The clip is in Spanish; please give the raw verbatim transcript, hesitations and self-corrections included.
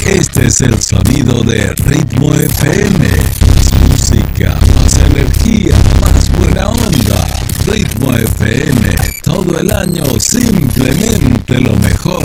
Este es el sonido de Ritmo F M. Más música, más energía, más buena onda. Ritmo F M, todo el año simplemente lo mejor.